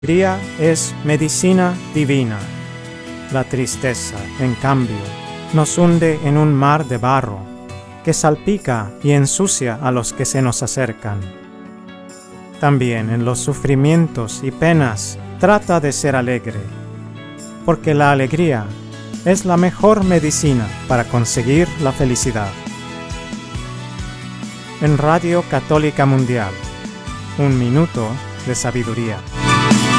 alegría es medicina divina. La tristeza, en cambio, nos hunde en un mar de barro que salpica y ensucia a los que se nos acercan. También en los sufrimientos y penas trata de ser alegre, porque la alegría es la mejor medicina para conseguir la felicidad. En Radio Católica Mundial, un minuto de sabiduría.